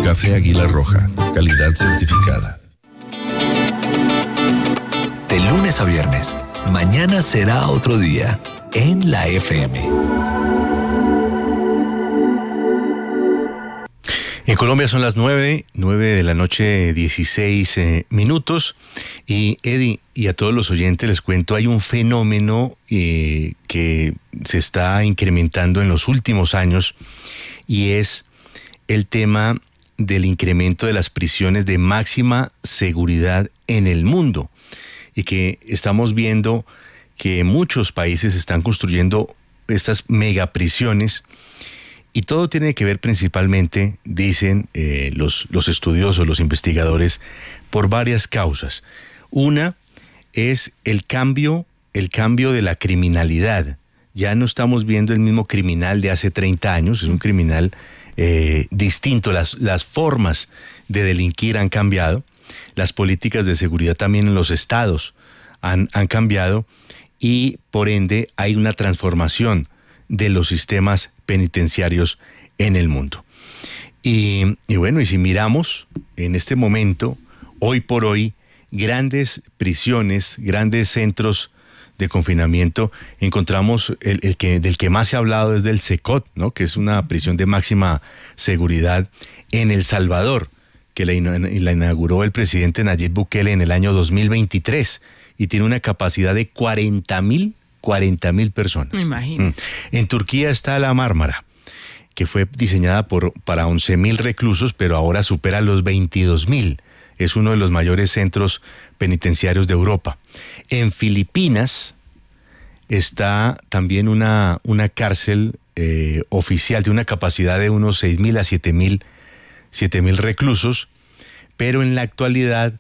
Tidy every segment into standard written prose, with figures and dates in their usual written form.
Café Águila Roja, calidad certificada. De lunes a viernes, mañana será otro día en la FM. En Colombia son las 9 de la noche, 16 minutos. Y Eddie, y a todos los oyentes les cuento, hay un fenómeno que se está incrementando en los últimos años, y es el tema del incremento de las prisiones de máxima seguridad en el mundo. Y que estamos viendo que muchos países están construyendo estas megaprisiones. Y todo tiene que ver principalmente, dicen los estudiosos, los investigadores, por varias causas. Una es el cambio de la criminalidad. Ya no estamos viendo el mismo criminal de hace 30 años, es un criminal distinto. Las formas de delinquir han cambiado, las políticas de seguridad también en los estados han cambiado, y por ende hay una transformación de los sistemas penitenciarios en el mundo. Y bueno, y si miramos en este momento, hoy por hoy, grandes prisiones, grandes centros de confinamiento, encontramos del que más se ha hablado es del Secot, ¿no? Que es una prisión de máxima seguridad en El Salvador, que la inauguró el presidente Nayib Bukele en el año 2023, y tiene una capacidad de 40.000 personas. Me imagino. En Turquía está la Mármara, que fue diseñada para 11.000 reclusos, pero ahora supera los 22.000. Es uno de los mayores centros penitenciarios de Europa. En Filipinas está también una cárcel oficial de una capacidad de unos 6.000 a 7.000 reclusos, pero en la actualidad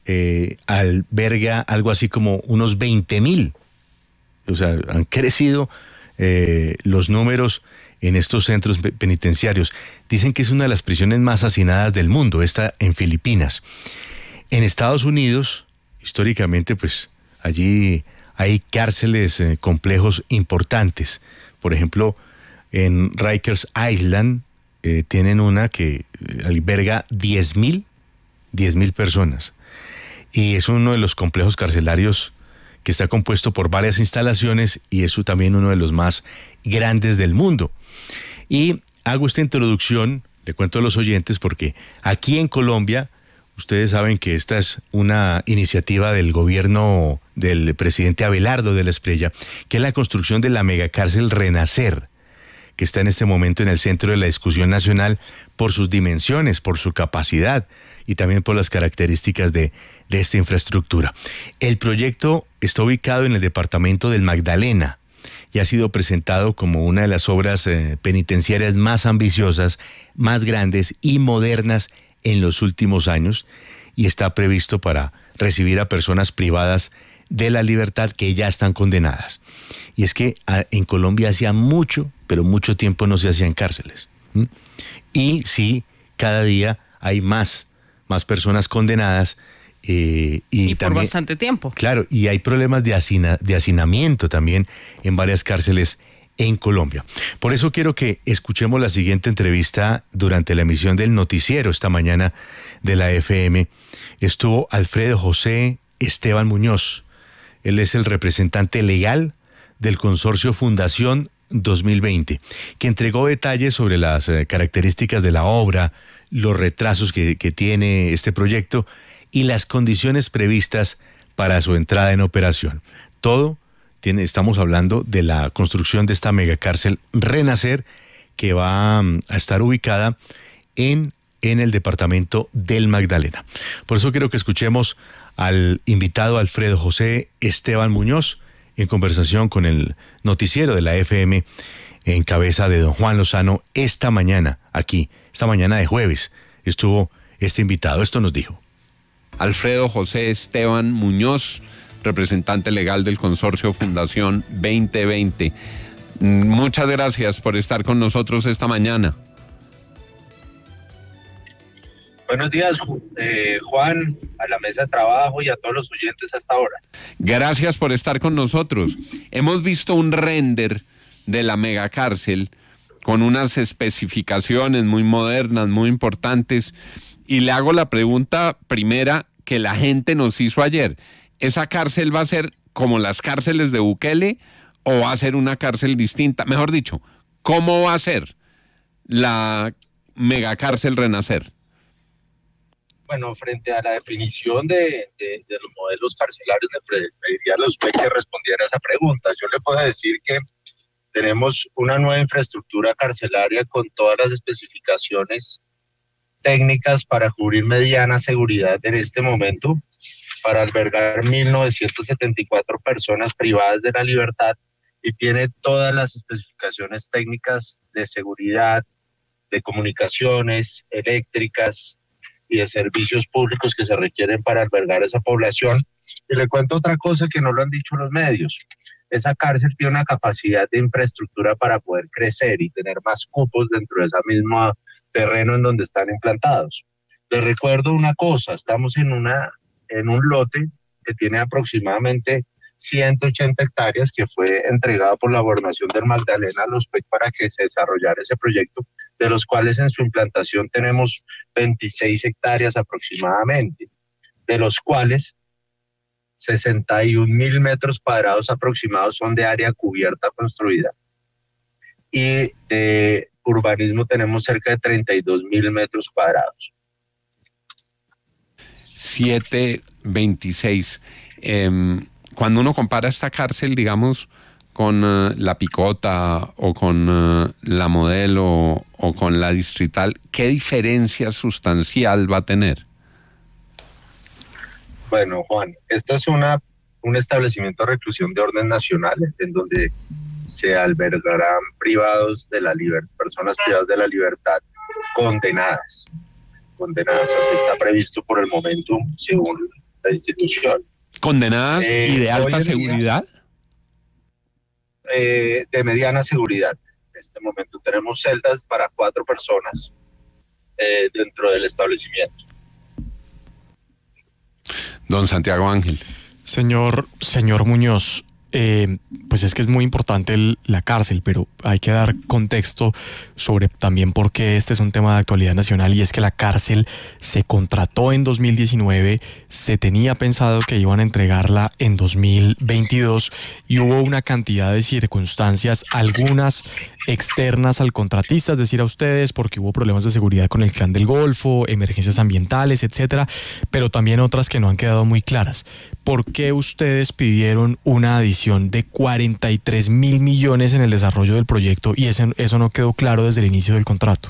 alberga algo así como unos 20.000. O sea, han crecido los números en estos centros penitenciarios. Dicen que es una de las prisiones más hacinadas del mundo, esta en Filipinas. En Estados Unidos, históricamente, pues allí hay cárceles, complejos importantes. Por ejemplo, en Rikers Island tienen una que alberga 10.000 personas. Y es uno de los complejos carcelarios que está compuesto por varias instalaciones, y es también uno de los más grandes del mundo. Y hago esta introducción, le cuento a los oyentes, porque aquí en Colombia, ustedes saben que esta es una iniciativa del gobierno del presidente Abelardo de la Espriella, que es la construcción de la megacárcel Renacer, que está en este momento en el centro de la discusión nacional por sus dimensiones, por su capacidad y también por las características de esta infraestructura. El proyecto está ubicado en el departamento del Magdalena y ha sido presentado como una de las obras penitenciarias más ambiciosas, más grandes y modernas en los últimos años, y está previsto para recibir a personas privadas de la libertad que ya están condenadas. Y es que en Colombia hacía mucho, pero mucho tiempo no se hacían cárceles. Y sí, cada día hay más personas condenadas. Y por también, bastante tiempo. Claro, y hay problemas de hacinamiento también en varias cárceles en Colombia. Por eso quiero que escuchemos la siguiente entrevista durante la emisión del noticiero esta mañana de la FM. Estuvo Alfredo José Esteban Muñoz. Él es el representante legal del Consorcio Fundación 2020, que entregó detalles sobre las características de la obra, los retrasos que tiene este proyecto y las condiciones previstas para su entrada en operación. Estamos hablando de la construcción de esta megacárcel Renacer, que va a estar ubicada en el departamento del Magdalena. Por eso quiero que escuchemos al invitado Alfredo José Esteban Muñoz en conversación con el noticiero de la FM en cabeza de don Juan Lozano esta mañana de jueves. Estuvo este invitado, esto nos dijo. Alfredo José Esteban Muñoz, representante legal del Consorcio Fundación 2020. Muchas gracias por estar con nosotros esta mañana. Buenos días, Juan, a la mesa de trabajo y a todos los oyentes hasta ahora. Gracias por estar con nosotros. Hemos visto un render de la megacárcel con unas especificaciones muy modernas, muy importantes. Y le hago la pregunta primera que la gente nos hizo ayer. ¿Esa cárcel va a ser como las cárceles de Bukele o va a ser una cárcel distinta? Mejor dicho, ¿cómo va a ser la megacárcel Renacer? Bueno, frente a la definición de los modelos carcelarios, le pediría a usted que respondiera a esa pregunta. Yo le puedo decir que tenemos una nueva infraestructura carcelaria con todas las especificaciones técnicas para cubrir mediana seguridad en este momento, para albergar 1.974 personas privadas de la libertad, y tiene todas las especificaciones técnicas de seguridad, de comunicaciones eléctricas y de servicios públicos que se requieren para albergar esa población. Y le cuento otra cosa que no lo han dicho los medios. Esa cárcel tiene una capacidad de infraestructura para poder crecer y tener más cupos dentro de ese mismo terreno en donde están implantados. Les recuerdo una cosa, estamos en un lote que tiene aproximadamente 180 hectáreas que fue entregado por la Gobernación del Magdalena a los PEC para que se desarrollara ese proyecto, de los cuales en su implantación tenemos 26 hectáreas aproximadamente, de los cuales 61.000 metros cuadrados aproximados son de área cubierta construida. Y de urbanismo tenemos cerca de 32.000 metros cuadrados. 726. Cuando uno compara esta cárcel, digamos, con la Picota o con la Modelo o con la Distrital, ¿qué diferencia sustancial va a tener? Bueno, Juan, este es un establecimiento de reclusión de orden nacional en donde se albergarán privados de la personas privadas de la libertad condenadas. Así está previsto por el momento según la institución. ¿Condenadas y de alta seguridad? De mediana seguridad. En este momento tenemos celdas para 4 personas dentro del establecimiento. Don Santiago Ángel. Señor Muñoz, pues es que es muy importante la cárcel, pero hay que dar contexto sobre también por qué este es un tema de actualidad nacional, y es que la cárcel se contrató en 2019, se tenía pensado que iban a entregarla en 2022 y hubo una cantidad de circunstancias, algunas externas al contratista, es decir, a ustedes, porque hubo problemas de seguridad con el Clan del Golfo, emergencias ambientales, etcétera, pero también otras que no han quedado muy claras. ¿Por qué ustedes pidieron una adición de 43.000 millones en el desarrollo del proyecto y eso no quedó claro desde el inicio del contrato?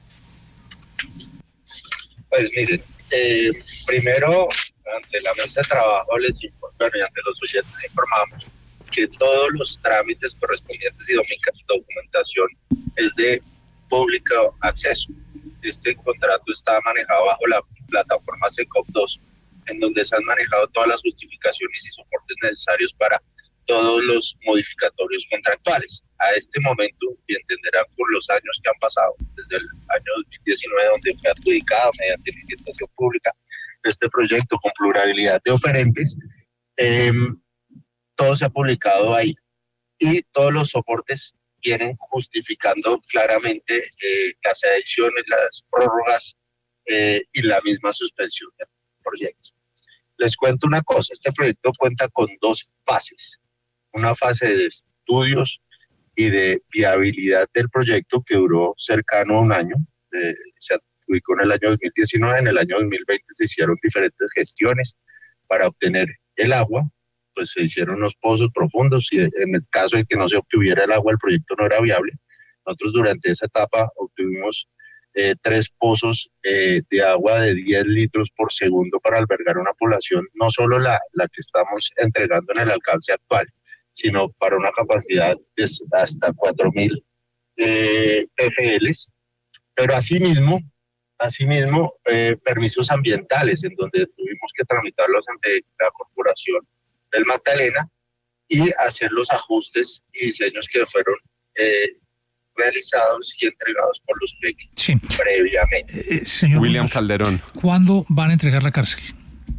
Pues miren, primero, ante la mesa de trabajo y ante los oyentes informamos que todos los trámites correspondientes y documentación es de público acceso. Este contrato está manejado bajo la plataforma SECOP2, en donde se han manejado todas las justificaciones y soportes necesarios para todos los modificatorios contractuales. A este momento, y entenderán por los años que han pasado, desde el año 2019, donde fue adjudicado mediante licitación pública este proyecto con pluralidad de oferentes, todo se ha publicado ahí y todos los soportes vienen justificando claramente las adiciones, las prórrogas y la misma suspensión del proyecto. Les cuento una cosa, este proyecto cuenta con 2 fases, una fase de estudios y de viabilidad del proyecto que duró cercano a un año, se adjudicó en el año 2019, en el año 2020 se hicieron diferentes gestiones para obtener el agua, pues se hicieron unos pozos profundos y en el caso de que no se obtuviera el agua el proyecto no era viable. Nosotros durante esa etapa obtuvimos 3 pozos de agua de 10 litros por segundo para albergar una población, no solo la que estamos entregando en el alcance actual, sino para una capacidad de hasta 4.000 PFLs, pero asimismo permisos ambientales, en donde tuvimos que tramitarlos ante la Corporación del Magdalena y hacer los ajustes y diseños que fueron realizados y entregados por los PEC previamente. Señor William Muñoz, Calderón. ¿cuándo van a entregar la cárcel?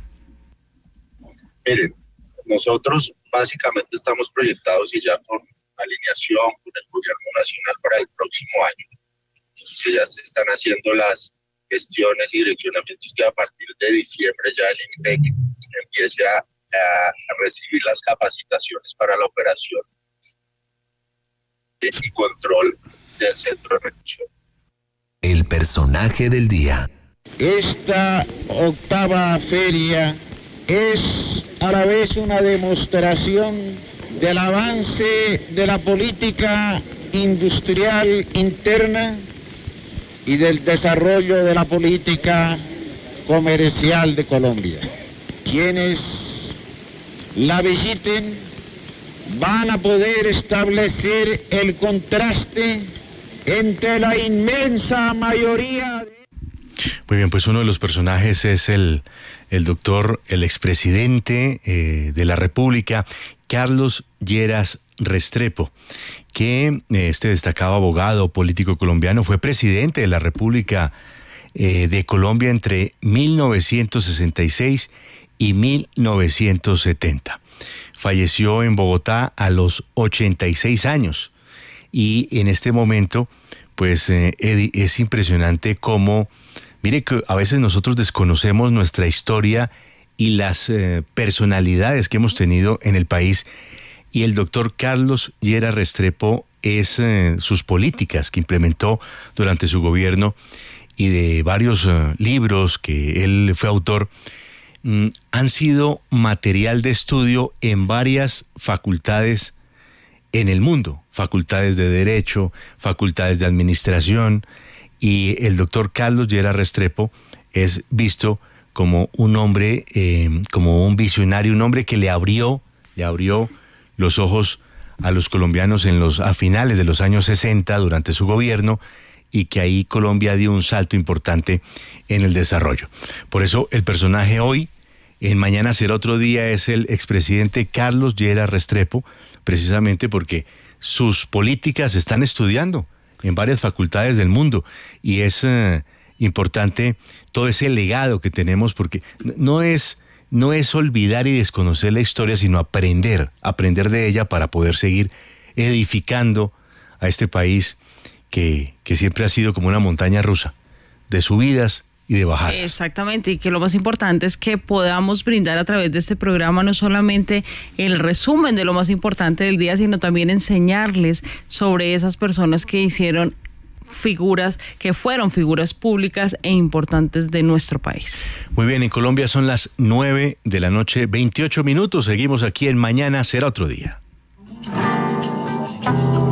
Miren, nosotros básicamente estamos proyectados y ya con alineación con el gobierno nacional para el próximo año. Que ya se están haciendo las gestiones y direccionamientos que a partir de diciembre ya el INPEC empiece a recibir las capacitaciones para la operación y control del centro de reclusión. El personaje del día. Esta octava feria es a la vez una demostración del avance de la política industrial interna y del desarrollo de la política comercial de Colombia. Quienes la visiten van a poder establecer el contraste entre la inmensa mayoría de... Muy bien, pues uno de los personajes es el doctor, el expresidente de la República, Carlos Lleras Restrepo, que este destacado abogado político colombiano fue presidente de la República de Colombia entre 1966 y 1970. Falleció en Bogotá a los 86 años y en este momento pues es impresionante cómo, mire que a veces nosotros desconocemos nuestra historia y las personalidades que hemos tenido en el país, y el doctor Carlos Lleras Restrepo es sus políticas que implementó durante su gobierno y de varios libros que él fue autor, han sido material de estudio en varias facultades en el mundo, facultades de Derecho, facultades de Administración, y el doctor Carlos Lleras Restrepo es visto como un hombre, como un visionario, un hombre que le abrió los ojos a los colombianos a finales de los años 60 durante su gobierno, y que ahí Colombia dio un salto importante en el desarrollo. Por eso el personaje hoy, en Mañana Será Otro Día, es el expresidente Carlos Lleras Restrepo, precisamente porque sus políticas se están estudiando en varias facultades del mundo, y es importante todo ese legado que tenemos, porque no es olvidar y desconocer la historia, sino aprender de ella para poder seguir edificando a este país que siempre ha sido como una montaña rusa de subidas y de bajadas. Exactamente, y que lo más importante es que podamos brindar a través de este programa no solamente el resumen de lo más importante del día, sino también enseñarles sobre esas personas que fueron figuras públicas e importantes de nuestro país. Muy bien, en Colombia son las 9:28 PM. Seguimos aquí en Mañana Será Otro Día.